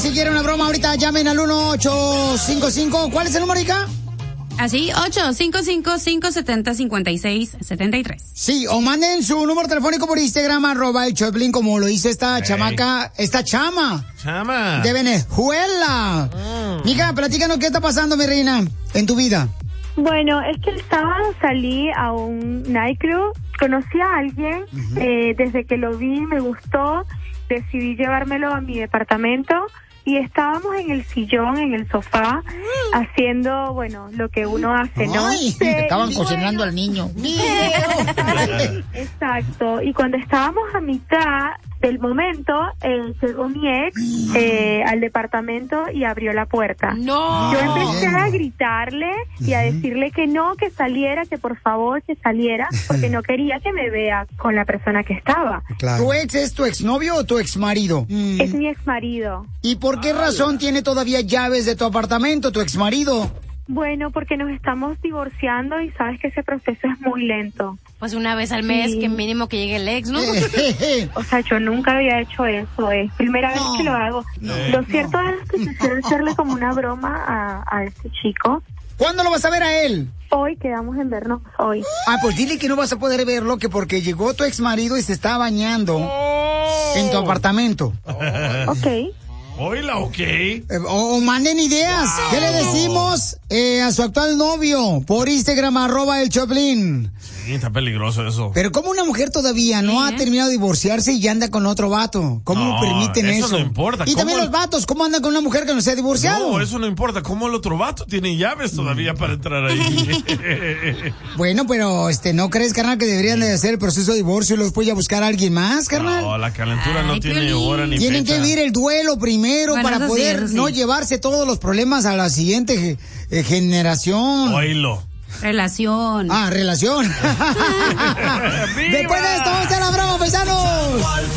si quieren una broma ahorita, llamen al 1855. ¿Cuál es el número, hija? Así, 855-570-5673. Sí, o manden su número telefónico por Instagram, @el_Choplin, como lo hizo esta chamaca, esta chama. De Venezuela. Mija, platícanos qué está pasando, mi reina, en tu vida. Bueno, es que salí a un nightclub, conocí a alguien, desde que lo vi me gustó, decidí llevármelo a mi departamento y estábamos en el sillón, en el sofá, haciendo, bueno, lo que uno hace, ¿no? Ay, estaban cocinando al niño. Exacto, y cuando estábamos a mitad del momento, llegó mi ex al departamento y abrió la puerta. ¡No! Yo empecé a gritarle y a decirle que no, que saliera, que por favor que saliera, porque no quería que me vea con la persona que estaba. Claro. ¿Tu ex es tu exnovio o tu exmarido? Es mi exmarido. ¿Y por qué razón tiene todavía llaves de tu apartamento, tu exmarido? Bueno, porque nos estamos divorciando y sabes que ese proceso es muy lento. Pues una vez al mes, que mínimo que llegue el ex, ¿no? O sea, yo nunca había hecho eso, es primera vez que lo hago. Lo cierto es que quisiera hacerle como una broma a este chico. ¿Cuándo lo vas a ver a él? Hoy quedamos en vernos hoy. Ah, pues dile que no vas a poder verlo, que porque llegó tu exmarido y se está bañando en tu apartamento. Ok. Oíla, ok. O manden ideas. Wow. ¿Qué le decimos a su actual novio? Por Instagram, @el Choplin. Sí, está peligroso eso. Pero ¿cómo una mujer todavía no ha terminado de divorciarse y ya anda con otro vato? ¿Cómo permiten eso? Eso no importa. Y también los vatos, ¿cómo andan con una mujer que no se ha divorciado? No, eso no importa. ¿Cómo el otro vato tiene llaves todavía para entrar ahí? Bueno, pero ¿no crees, carnal, que deberían de hacer el proceso de divorcio y después ya buscar a alguien más, carnal? No, la calentura no tiene hora ni Tienen fecha. que vivir el duelo primero para poder no llevarse todos los problemas a la siguiente generación. Oílo. Relación. Después de esto, vamos a la broma, paisanos.